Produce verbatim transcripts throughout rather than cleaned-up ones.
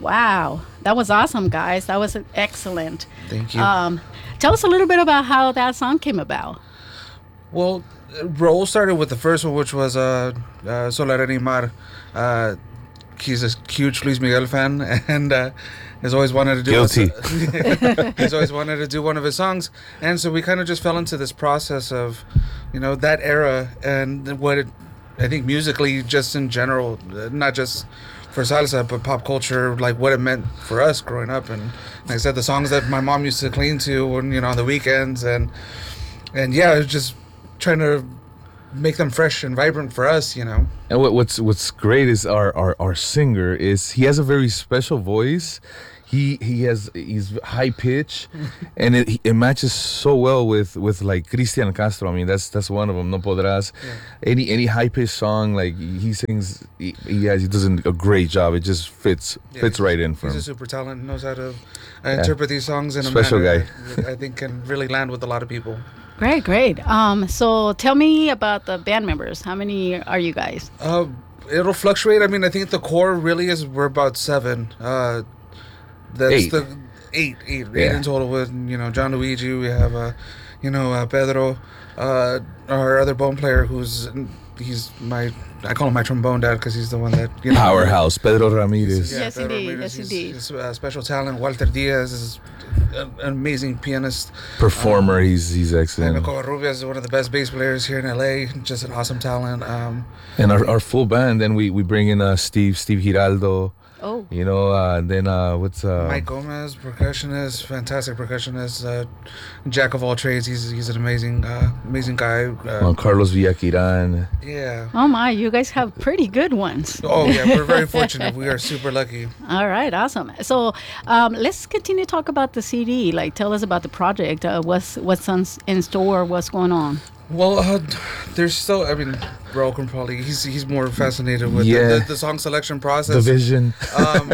Wow, that was awesome, guys. That was excellent. Thank you. Um, tell us a little bit about how that song came about. Well, Raul started with the first one, which was uh, uh, Solar Animar. Uh, he's a huge Luis Miguel fan, and uh, has always wanted to do. Guilty. A, he's always wanted to do one of his songs, and so we kind of just fell into this process of, you know, that era and what it, I think musically, just in general, not just for salsa, but pop culture, like what it meant for us growing up. And like I said, the songs that my mom used to clean to when, you know, on the weekends, and and yeah, it was just trying to make them fresh and vibrant for us, you know. And what, what's what's great is our, our, our singer is he has a very special voice. He he has he's high pitch, and it it matches so well with, with like Cristian Castro. I mean, that's that's one of them. No podrás. Yeah. Any any high pitched song, like he sings, he, he has he does a great job. It just fits yeah, fits right in for he's him. He's a super talent. Knows how to uh, yeah. interpret these songs in special a manner guy. That I think can really land with a lot of people. Great, great. Um, so tell me about the band members. How many are you guys? Uh, it'll fluctuate. I mean, I think the core really is we're about seven. Uh, that's eight. the eight, eight, yeah. eight in total. With you know John Luigi, we have uh, you know uh, Pedro, uh, our other bone player who's he's my I call him my trombone dad because he's the one that you know powerhouse Pedro Ramirez. Yeah, yes, Pedro indeed. Ramirez. Yes, he's, indeed. He's a special talent. Walter Diaz is an amazing pianist, performer. Um, he's he's and excellent. Nicole Rubias is one of the best bass players here in L A. Just an awesome talent. Um, and our, our full band. Then we, we bring in uh, Steve Steve Giraldo. Oh. You know, uh, and then uh, what's uh, Mike Gomez, percussionist, fantastic percussionist, uh, jack of all trades. He's he's an amazing uh, amazing guy. Uh, Juan Carlos Villaquiran. Yeah. Oh my, you guys have pretty good ones. Oh yeah, we're very fortunate. We are super lucky. All right, awesome. So um, let's continue to talk about the C D. Like, tell us about the project. Uh, what's what's on, in store? What's going on? Well, uh, there's still. I mean, Raul can probably. He's he's more fascinated with yeah. the, the, the song selection process. The vision. Um,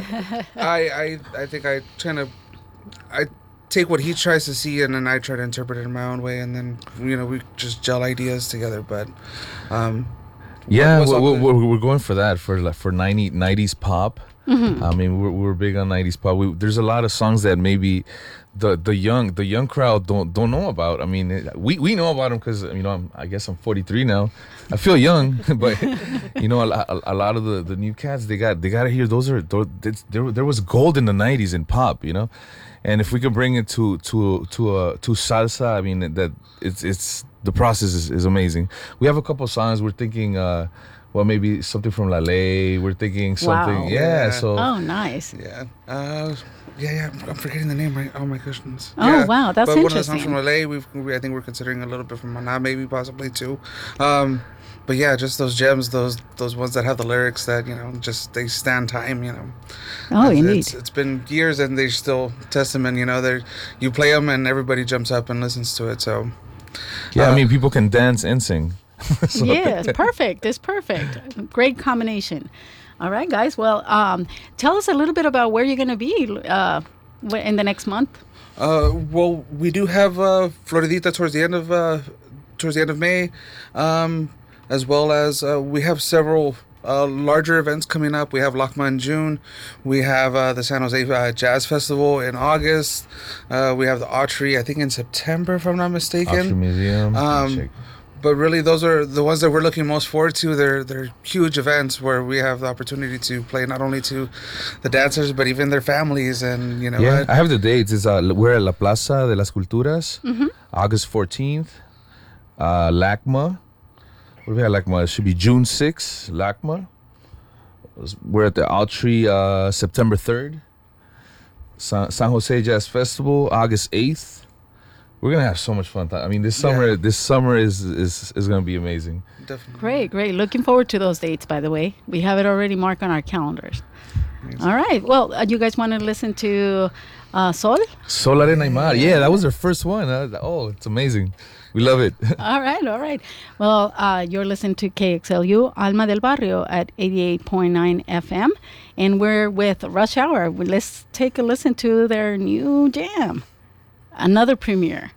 I I I think I kind of I take what he tries to see and then I try to interpret it in my own way, and then you know we just gel ideas together. But um, yeah, we're, we're, we're, we're going for that for like for ninety, nineties pop. Mm-hmm. I mean, we're we're big on nineties pop. We, there's a lot of songs that maybe the the young the young crowd don't don't know about. I mean, it, we we know about them because you know I'm, I guess I'm forty-three now. I feel young, but you know a, a, a lot of the, the new cats they got they got to hear those are those, there there was gold in the nineties in pop, you know, and if we could bring it to to to uh, to salsa, I mean that it's it's the process is, is amazing. We have a couple songs we're thinking. Uh, Well, maybe something from La Ley. We're thinking something. Wow. Yeah, Yeah. so. Oh, nice. Yeah. Uh, yeah, yeah. I'm forgetting the name right. Oh my goodness. Oh, yeah. wow, that's but interesting. But one of the songs from L A, we've, we I think we're considering a little bit from Maná, maybe possibly too. Um, but yeah, just those gems, those those ones that have the lyrics that you know just they stand time. You know. Oh, it's, indeed. It's, it's been years and they still testament. You know, they you play them and everybody jumps up and listens to it. So. Yeah, uh, I mean, people can dance and sing. So. Yeah, it's perfect. It's perfect. Great combination. All right, guys. Well, um, tell us a little bit about where you're going to be uh, in the next month. Uh, well, we do have uh, Floridita towards the end of uh, towards the end of May, um, as well as uh, we have several uh, larger events coming up. We have LACMA in June. We have uh, the San Jose uh, Jazz Festival in August. Uh, we have the Autry, I think, in September, if I'm not mistaken. Autry Museum. Um, But really, those are the ones that we're looking most forward to. They're they're huge events where we have the opportunity to play not only to the dancers but even their families, and you know. Yeah, I, I have the dates. It's uh, we're at La Plaza de las Culturas, mm-hmm. August fourteenth. Uh, LACMA. What do we have? LACMA. It should be June sixth. LACMA. We're at the Autry uh, September third. San, San Jose Jazz Festival August eighth. We're gonna have so much fun. I mean, this summer, yeah. this summer is is is gonna be amazing. Definitely. Great, great. Looking forward to those dates. By the way, we have it already marked on our calendars. All right. Well, uh, you guys want to listen to uh, Sol? Sol, Arena y Mar. Yeah, that was our first one. Uh, oh, it's amazing. We love it. All right, all right. Well, uh, you're listening to K X L U Alma del Barrio at eighty-eight point nine F M, and we're with Rush Hour. Let's take a listen to their new jam. Another premiere.